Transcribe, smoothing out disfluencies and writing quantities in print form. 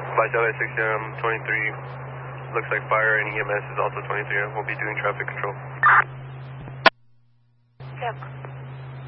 Flight Delta 6 23. Looks like fire and EMS is also 23. We'll be doing traffic control.